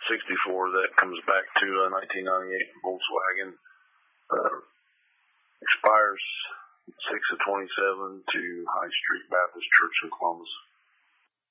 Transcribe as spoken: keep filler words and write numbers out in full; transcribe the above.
sixty-four that comes back to a nineteen ninety-eight Volkswagen. Uh, expires six of twenty-seven to High Street Baptist Church in Columbus.